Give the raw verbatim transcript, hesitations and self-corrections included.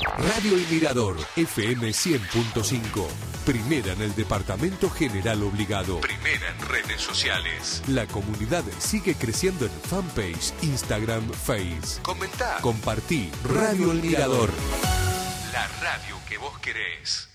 Radio El Mirador, F M cien punto cinco. Primera en el Departamento General Obligado. Primera en redes sociales. La comunidad sigue creciendo en fanpage, Instagram, Face. Comentá, compartí. Radio El Mirador. La radio que vos querés.